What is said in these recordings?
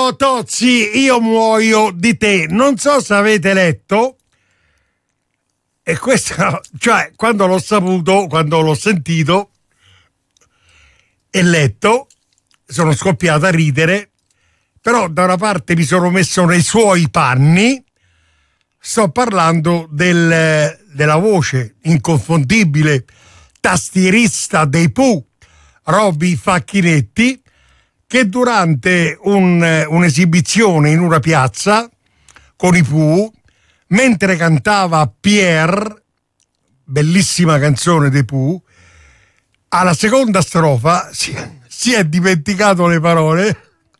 Ciao Tozzi, io muoio di te. Non so se avete letto, e questo, cioè, quando l'ho saputo, quando l'ho sentito e letto, sono scoppiato a ridere, però da una parte mi sono messo nei suoi panni. Sto parlando della voce inconfondibile tastierista dei Pooh, Robby Facchinetti, che durante un'esibizione in una piazza con i Pooh, mentre cantava Pierre, bellissima canzone dei Pooh, alla seconda strofa si è dimenticato le parole.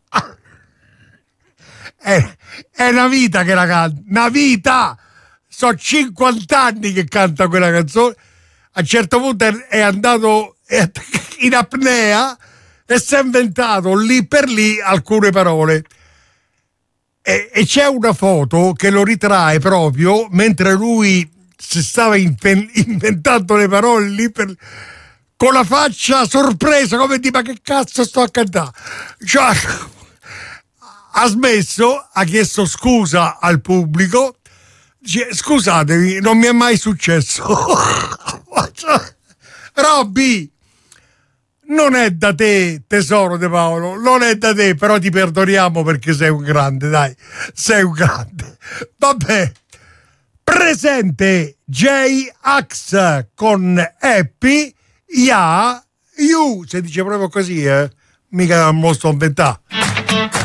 È una vita che la canta, una vita! Sono 50 anni che canta quella canzone. A un certo punto è andato in apnea e si è inventato lì per lì alcune parole. E c'è una foto che lo ritrae proprio mentre lui si stava inventando le parole lì con la faccia sorpresa, come di ma che cazzo sto a cantare? Cioè, ha smesso, ha chiesto scusa al pubblico, dice, scusatevi, non mi è mai successo. Robby, non è da te, tesoro di Paolo, non è da te, però ti perdoniamo perché sei un grande, dai, sei un grande. Vabbè, presente J-Ax con Happy, Ya, You, si dice proprio così, mica me lo sto inventando.